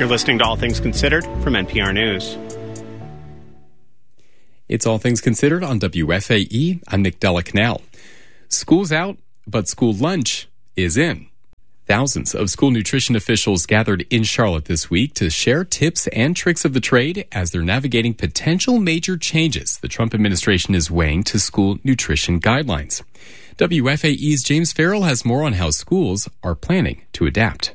You're listening to All Things Considered from NPR News. It's All Things Considered on WFAE. I'm Nick Della-Canal. School's out, but school lunch is in. Thousands of school nutrition officials gathered in Charlotte this week to share tips and tricks of the trade as they're navigating potential major changes the Trump administration is weighing to school nutrition guidelines. WFAE's James Farrell has more on how schools are planning to adapt.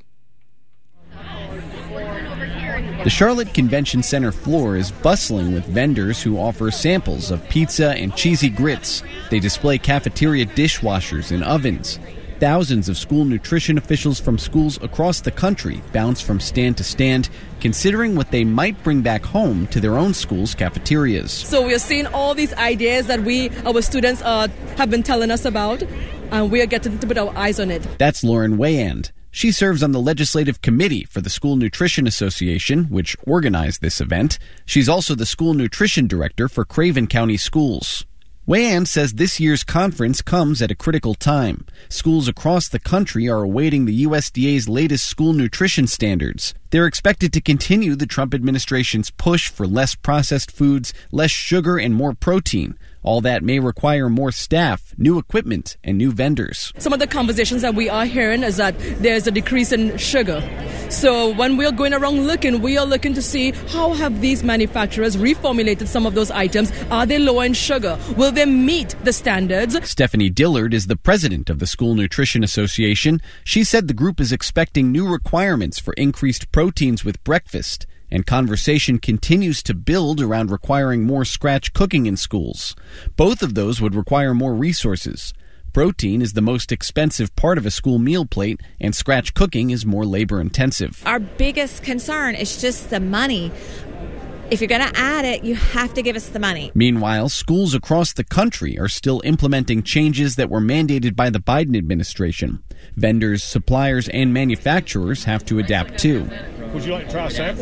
The Charlotte Convention Center floor is bustling with vendors who offer samples of pizza and cheesy grits. They display cafeteria dishwashers and ovens. Thousands of school nutrition officials from schools across the country bounce from stand to stand, considering what they might bring back home to their own school's cafeterias. So we are seeing all these ideas that our students have been telling us about, and we are getting to put our eyes on it. That's Lauren Weyand. She serves on the legislative committee for the School Nutrition Association, which organized this event. She's also the school nutrition director for Craven County Schools. Weyand says this year's conference comes at a critical time. Schools across the country are awaiting the USDA's latest school nutrition standards. They're expected to continue the Trump administration's push for less processed foods, less sugar, and more protein. All that may require more staff, new equipment, and new vendors. Some of the conversations that we are hearing is that there's a decrease in sugar. So when we're going around looking, we are looking to see how have these manufacturers reformulated some of those items. Are they low in sugar? Will they meet the standards? Stephanie Dillard is the president of the School Nutrition Association. She said the group is expecting new requirements for increased proteins with breakfast. And conversation continues to build around requiring more scratch cooking in schools. Both of those would require more resources. Protein is the most expensive part of a school meal plate, and scratch cooking is more labor-intensive. Our biggest concern is just the money. If you're going to add it, you have to give us the money. Meanwhile, schools across the country are still implementing changes that were mandated by the Biden administration. Vendors, suppliers, and manufacturers have to adapt too. Would you like to try a sample?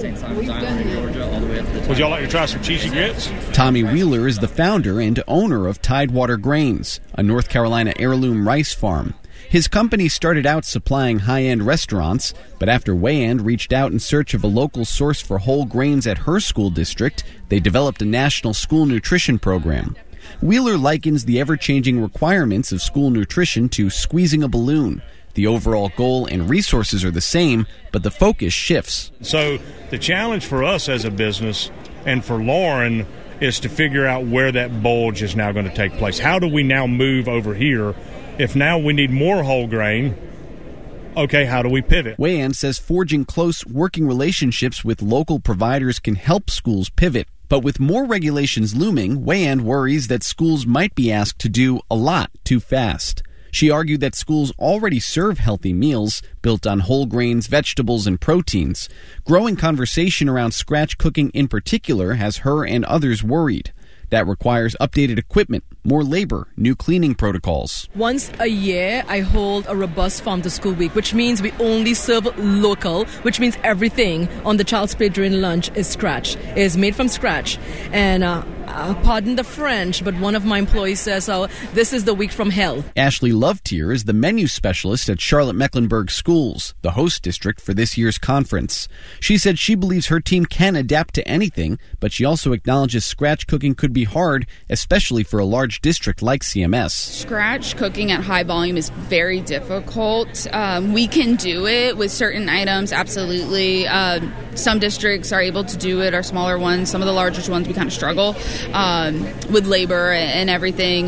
Would y'all like to try some cheesy grits? Tommy Wheeler is the founder and owner of Tidewater Grains, a North Carolina heirloom rice farm. His company started out supplying high-end restaurants, but after Weyand reached out in search of a local source for whole grains at her school district, they developed a national school nutrition program. Wheeler likens the ever-changing requirements of school nutrition to squeezing a balloon. The overall goal and resources are the same, but the focus shifts. So the challenge for us as a business and for Lauren is to figure out where that bulge is now going to take place. How do we now move over here? If now we need more whole grain, okay, how do we pivot? Weyand says forging close working relationships with local providers can help schools pivot. But with more regulations looming, Weyand worries that schools might be asked to do a lot too fast. She argued that schools already serve healthy meals built on whole grains, vegetables, and proteins. Growing conversation around scratch cooking in particular has her and others worried. That requires updated equipment, more labor, new cleaning protocols. Once a year, I hold a robust farm to school week, which means we only serve local, which means everything on the child's plate during lunch is scratch. It is made from scratch. And pardon the French, but one of my employees says, this is the week from hell. Ashley Lovetier is the menu specialist at Charlotte-Mecklenburg Schools, the host district for this year's conference. She said she believes her team can adapt to anything, but she also acknowledges scratch cooking could be hard, especially for a large district like CMS. Scratch cooking at high volume is very difficult. We can do it with certain items, absolutely. Some districts are able to do it, our smaller ones. Some of the largest ones we kind of struggle with labor and everything.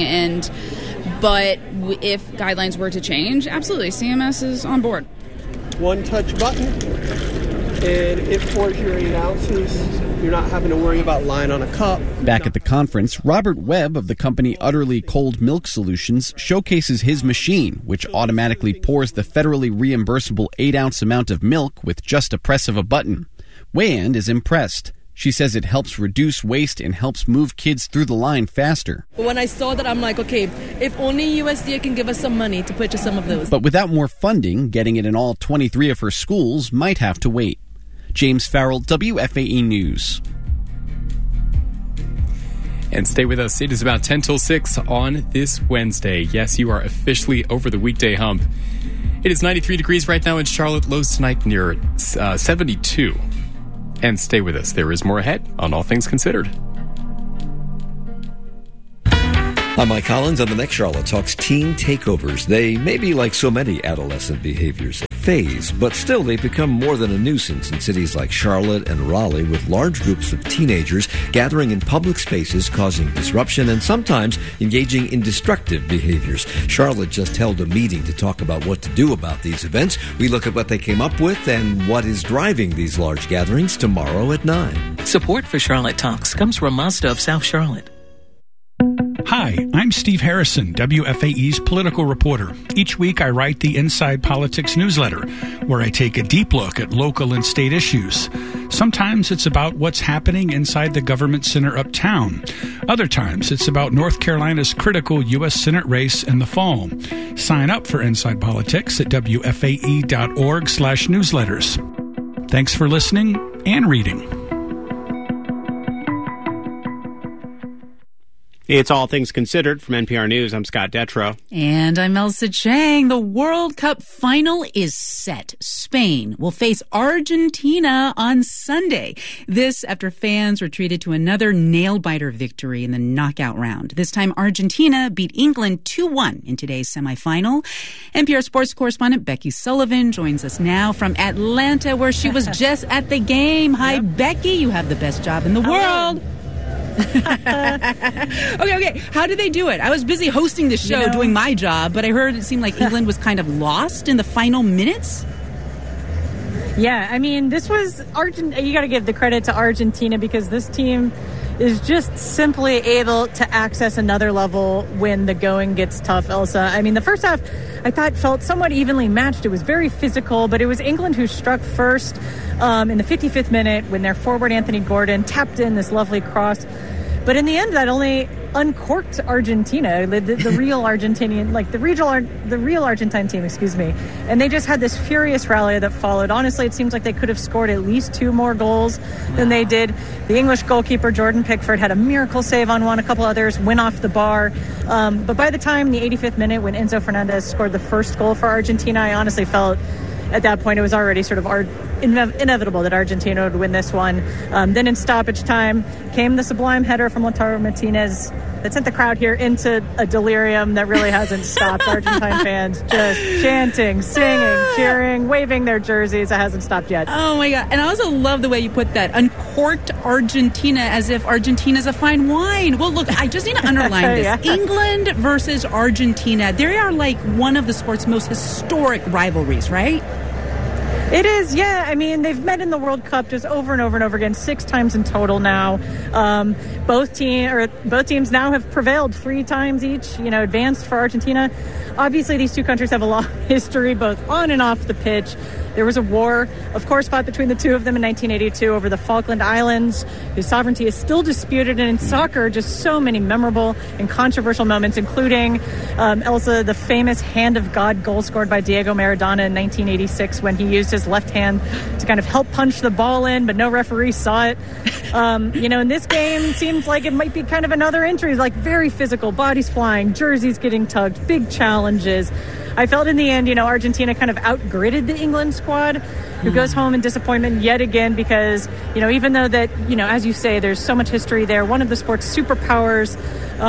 But if guidelines were to change, absolutely, CMS is on board. One touch button, and it pours your 8 ounces. You're not having to worry about lying on a cup. Back at the conference, Robert Webb of the company Utterly Cold Milk Solutions showcases his machine, which automatically pours the federally reimbursable 8-ounce amount of milk with just a press of a button. Weyand is impressed. She says it helps reduce waste and helps move kids through the line faster. When I saw that, I'm like, okay, if only USDA can give us some money to purchase some of those. But without more funding, getting it in all 23 of her schools might have to wait. James Farrell, WFAE News. And stay with us. It is about 10 till 6 on this Wednesday. Yes, you are officially over the weekday hump. It is 93 degrees right now in Charlotte. Lows tonight near 72. And stay with us. There is more ahead on All Things Considered. I'm Mike Collins. On the next Charlotte Talks teen takeovers. They may be like so many adolescent behaviors, a phase, but still they've become more than a nuisance in cities like Charlotte and Raleigh, with large groups of teenagers gathering in public spaces, causing disruption and sometimes engaging in destructive behaviors. Charlotte just held a meeting to talk about what to do about these events. We look at what they came up with and what is driving these large gatherings tomorrow at 9. Support for Charlotte Talks comes from Mazda of South Charlotte. Hi, I'm Steve Harrison, WFAE's political reporter. Each week I write the Inside Politics newsletter, where I take a deep look at local and state issues. Sometimes it's about what's happening inside the government center uptown. Other times it's about North Carolina's critical U.S. Senate race in the fall. Sign up for Inside Politics at WFAE.org/newsletters. Thanks for listening and reading. It's All Things Considered from NPR News. I'm Scott Detrow. And I'm Elsa Chang. The World Cup final is set. Spain will face Argentina on Sunday. This after fans were treated to another nail-biter victory in the knockout round. This time, Argentina beat England 2-1 in today's semifinal. NPR sports correspondent Becky Sullivan joins us now from Atlanta, where she was just at the game. Hi, Becky. You have the best job in the world. Okay. How did they do it? I was busy hosting the show, doing my job, but I heard it seemed like England was kind of lost in the final minutes. Yeah, I mean, this was you got to give the credit to Argentina, because this team is just simply able to access another level when the going gets tough, Elsa. I mean, the first half, I thought, felt somewhat evenly matched. It was very physical, but it was England who struck first in the 55th minute when their forward Anthony Gordon tapped in this lovely cross. But in the end, that only uncorked Argentina, the real Argentinian, like the real Argentine team, and they just had this furious rally that followed. Honestly, it seems like they could have scored at least 2 more goals than they did. The English goalkeeper Jordan Pickford had a miracle save on one. A couple others went off the bar. But by the time the 85th minute, when Enzo Fernandez scored the first goal for Argentina, I honestly felt at that point it was already sort of inevitable that Argentina would win this one. Then in stoppage time came the sublime header from Lautaro Martinez that sent the crowd here into a delirium that really hasn't stopped. Argentine fans just chanting, singing, cheering, waving their jerseys. It hasn't stopped yet. Oh my God. And I also love the way you put that. Uncorked Argentina, as if Argentina's a fine wine. Well, look, I just need to underline this. Yeah. England versus Argentina. They are like one of the sport's most historic rivalries, right? It is, yeah. I mean, they've met in the World Cup just over and over and over again, 6 times in total now. Both teams now have prevailed 3 times each, advanced for Argentina. Obviously, these two countries have a long history, both on and off the pitch. There was a war, of course, fought between the two of them in 1982 over the Falkland Islands, whose sovereignty is still disputed. And in soccer, just so many memorable and controversial moments, including, Elsa, the famous hand of God goal scored by Diego Maradona in 1986 when he used his left hand to kind of help punch the ball in, but no referee saw it. In this game, seems like it might be kind of another entry, like very physical, bodies flying, jerseys getting tugged, big challenges. I felt in the end, Argentina kind of outgritted the England squad, who goes home in disappointment yet again because, even though that, as you say, there's so much history there, one of the sport's superpowers,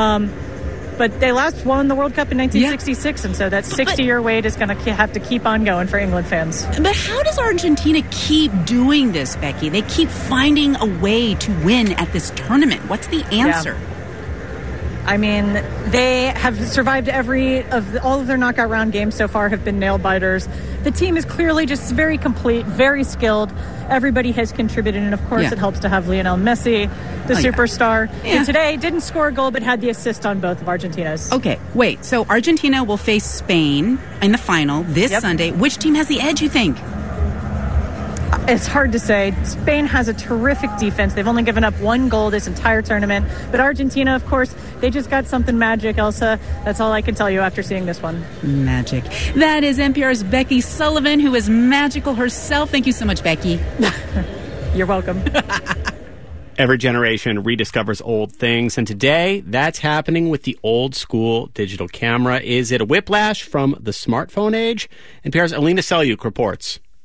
but they last won the World Cup in 1966, and so that 60-year wait is going to have to keep on going for England fans. But how does Argentina keep doing this, Becky? They keep finding a way to win at this tournament. What's the answer? Yeah. I mean, they have survived all of their knockout round games so far have been nail biters. The team is clearly just very complete, very skilled. Everybody has contributed, and of course it helps to have Lionel Messi, the superstar. Yeah. And today didn't score a goal, but had the assist on both of Argentina's. Okay, wait. So Argentina will face Spain in the final this Sunday. Which team has the edge, you think? It's hard to say. Spain has a terrific defense. They've only given up 1 goal this entire tournament. But Argentina, of course, they just got something magic, Elsa. That's all I can tell you after seeing this one. Magic. That is NPR's Becky Sullivan, who is magical herself. Thank you so much, Becky. You're welcome. Every generation rediscovers old things, and today that's happening with the old school digital camera. Is it a whiplash from the smartphone age? NPR's Alina Selyuk reports.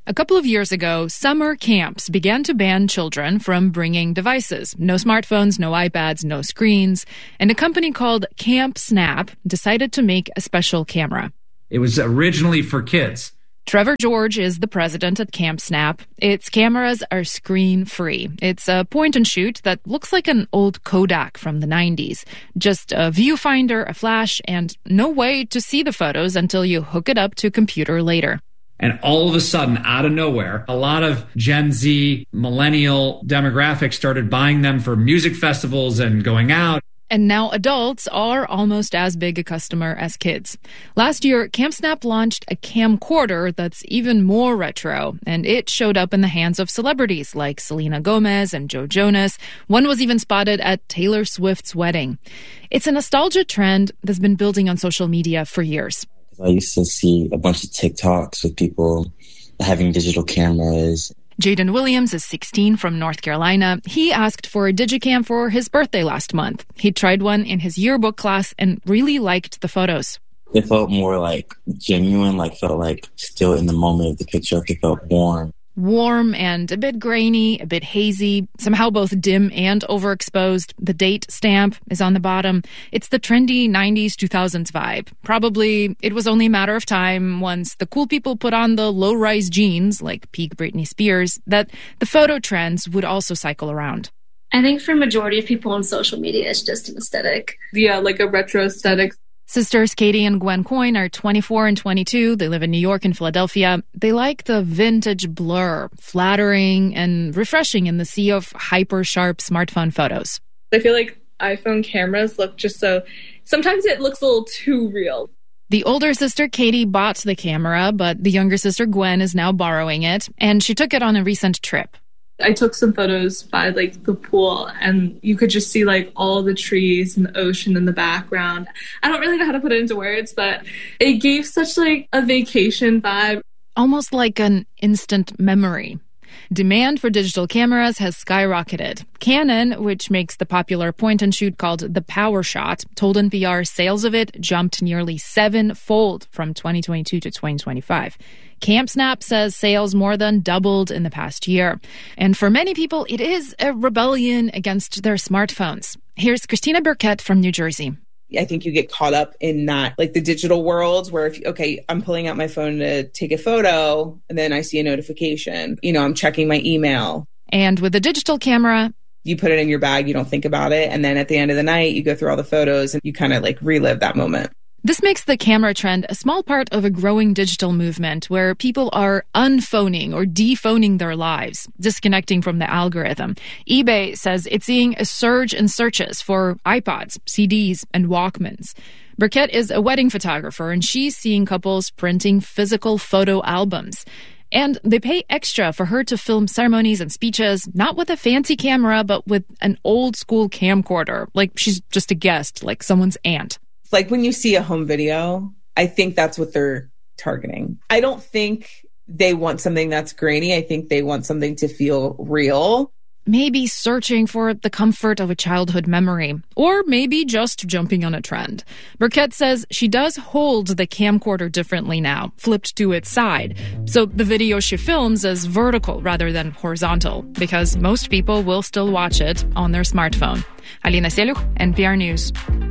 A couple of years ago, summer camps began to ban children from bringing devices. No smartphones, no iPads, no screens. And a company called Camp Snap decided to make a special camera. It was originally for kids. Trevor George is the president at Camp Snap. Its cameras are screen-free. It's a point-and-shoot that looks like an old Kodak from the 90s. Just a viewfinder, a flash, and no way to see the photos until you hook it up to a computer later. And all of a sudden, out of nowhere, a lot of Gen Z, millennial demographics started buying them for music festivals and going out. And now adults are almost as big a customer as kids. Last year, Camp Snap launched a camcorder that's even more retro, and it showed up in the hands of celebrities like Selena Gomez and Joe Jonas. One was even spotted at Taylor Swift's wedding. It's a nostalgia trend that's been building on social media for years. I used to see a bunch of TikToks with people having digital cameras. Jaden Williams is 16 from North Carolina. He asked for a Digicam for his birthday last month. He tried one in his yearbook class and really liked the photos. It felt more like genuine, felt like still in the moment of the picture. It felt warm. Warm and a bit grainy, a bit hazy, somehow both dim and overexposed. The date stamp is on the bottom. It's the trendy 90s, 2000s vibe. Probably it was only a matter of time once the cool people put on the low-rise jeans, like peak Britney Spears, that the photo trends would also cycle around. I think for a majority of people on social media, it's just an aesthetic. Yeah, like a retro aesthetic. Sisters Katie and Gwen Coyne are 24 and 22. They live in New York and Philadelphia. They like the vintage blur, flattering and refreshing in the sea of hyper-sharp smartphone photos. I feel like iPhone cameras look just so... Sometimes it looks a little too real. The older sister Katie bought the camera, but the younger sister Gwen is now borrowing it, and she took it on a recent trip. I took some photos by the pool, and you could just see all the trees and the ocean in the background. I don't really know how to put it into words, but it gave such a vacation vibe. Almost like an instant memory. Demand for digital cameras has skyrocketed. Canon, which makes the popular point-and-shoot called the PowerShot, told NPR sales of it jumped nearly 7-fold from 2022 to 2025. Camp Snap says sales more than doubled in the past year. And for many people, it is a rebellion against their smartphones. Here's Christina Burkett from New Jersey. I think you get caught up in that, the digital world where I'm pulling out my phone to take a photo and then I see a notification. I'm checking my email. And with the digital camera, you put it in your bag, you don't think about it. And then at the end of the night, you go through all the photos and you kind of relive that moment. This makes the camera trend a small part of a growing digital movement where people are unphoning or dephoning their lives, disconnecting from the algorithm. eBay says it's seeing a surge in searches for iPods, CDs, and Walkmans. Burkett is a wedding photographer, and she's seeing couples printing physical photo albums. And they pay extra for her to film ceremonies and speeches, not with a fancy camera, but with an old-school camcorder, like she's just a guest, like someone's aunt. When you see a home video, I think that's what they're targeting. I don't think they want something that's grainy. I think they want something to feel real. Maybe searching for the comfort of a childhood memory, or maybe just jumping on a trend. Burkett says she does hold the camcorder differently now, flipped to its side. So the video she films is vertical rather than horizontal, because most people will still watch it on their smartphone. Alina Seluk, NPR News.